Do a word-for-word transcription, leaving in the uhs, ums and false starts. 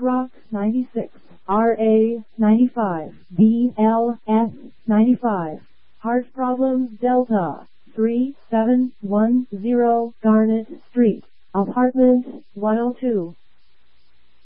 Rock ninety-six, R A ninety-five, B L S ninety-five. Heart Problems Delta, three seven one zero Garnet Street, Apartment one oh two,